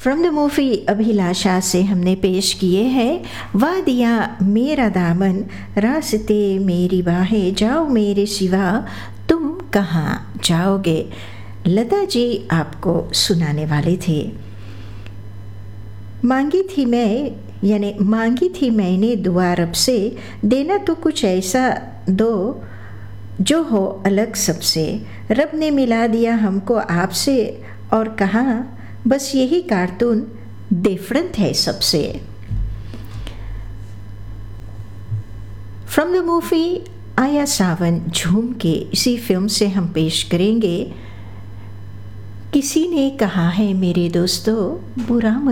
From the movie अभिलाषा से हमने पेश किए हैं वादिया मेरा दामन, रास्ते मेरी बाहें, जाओ मेरे सिवा तुम कहाँ जाओगे। लता जी आपको सुनाने वाले थे। मांगी थी मैंने दुआ रब से, देना तो कुछ ऐसा दो जो हो अलग सबसे। रब ने मिला दिया हमको आपसे और कहा बस यही कार्टून डिफरेंट है सबसे। फ्रॉम द मूवी आया सावन झूम के, इसी फिल्म से हम पेश करेंगे किसी ने कहा है मेरे दोस्तों बुरा